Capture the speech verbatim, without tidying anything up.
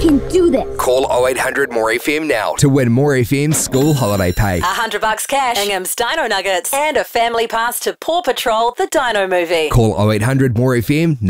can do this. Call oh eight hundred more F M now to win More F M's school holiday pay. A hundred bucks cash, Ingham's Dino Nuggets, and a family pass to Paw Patrol, the Dino movie. Call oh eight hundred more F M now.